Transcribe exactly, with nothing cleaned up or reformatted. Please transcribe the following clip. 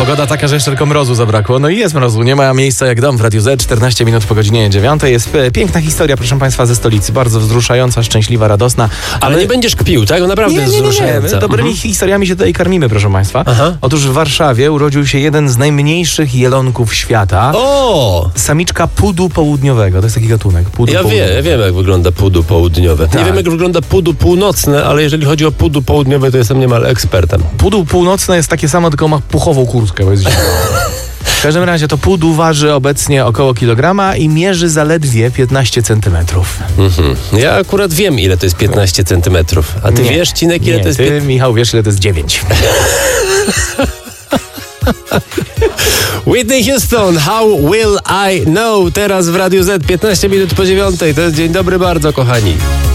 Pogoda taka, że jeszcze tylko mrozu zabrakło. No i jest mrozu, nie ma miejsca jak dom w Radiu Z. czternaście minut po godzinie dziewiątej. Jest piękna historia, proszę państwa, ze stolicy. Bardzo wzruszająca, szczęśliwa, radosna. Ale My... nie będziesz kpił, tak? Naprawdę nie, jest nie, nie, nie. wzruszająca. My dobrymi mhm. historiami się tutaj karmimy, proszę państwa. Aha. Otóż w Warszawie urodził się jeden z najmniejszych jelonków świata. O! Samiczka pudu południowego. To jest taki gatunek. Pudu Ja wiem, ja wiem, jak wygląda pudu południowe. Tak. Nie wiem, jak wygląda pudu północne, ale jeżeli chodzi o pudu południowe, to jestem niemal ekspertem. Pudu północne jest takie samo, tylko ma puchową kurtkę, bo jest zimno. W każdym razie to pudu waży obecnie około kilograma i mierzy zaledwie piętnaście centymetrów. Mhm. Ja akurat wiem, ile to jest piętnaście centymetrów. A ty Nie, wiesz, Cinek, ile nie, to jest... ty, pię- Michał, wiesz, ile to jest dziewięć. Whitney Houston, How Will I Know? Teraz w Radiu Z, piętnaście minut po dziewiątej. To jest dzień dobry bardzo, kochani.